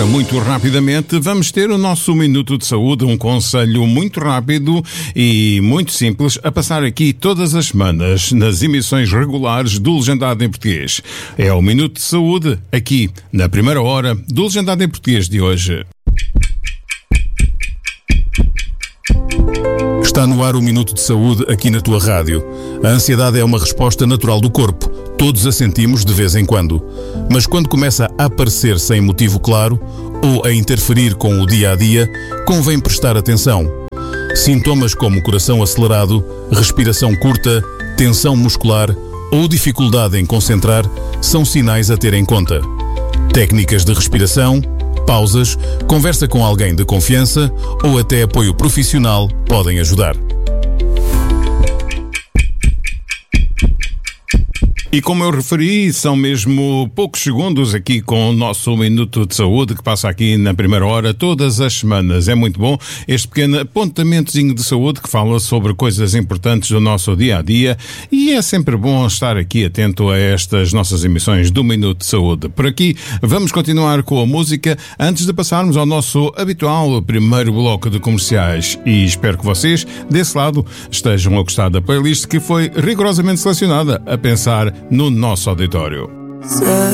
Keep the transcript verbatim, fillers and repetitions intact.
agora, muito rapidamente, vamos ter o nosso Minuto de Saúde, um conselho muito rápido e muito simples a passar aqui todas as semanas nas emissões regulares do Legendado em Português. É o Minuto de Saúde, aqui na primeira hora do Legendado em Português de hoje. Está no ar o Minuto de Saúde aqui na tua rádio. A ansiedade é uma resposta natural do corpo. Todos a sentimos de vez em quando. Mas quando começa a aparecer sem motivo claro ou a interferir com o dia-a-dia, convém prestar atenção. Sintomas como coração acelerado, respiração curta, tensão muscular ou dificuldade em concentrar são sinais a ter em conta. Técnicas de respiração, pausas, conversa com alguém de confiança ou até apoio profissional podem ajudar. E como eu referi, são mesmo poucos segundos aqui com o nosso Minuto de Saúde que passa aqui na primeira hora todas as semanas. É muito bom este pequeno apontamentozinho de saúde que fala sobre coisas importantes do nosso dia-a-dia e é sempre bom estar aqui atento a estas nossas emissões do Minuto de Saúde. Por aqui vamos continuar com a música antes de passarmos ao nosso habitual primeiro bloco de comerciais e espero que vocês, desse lado, estejam a gostar da playlist que foi rigorosamente selecionada a pensar no nosso auditório.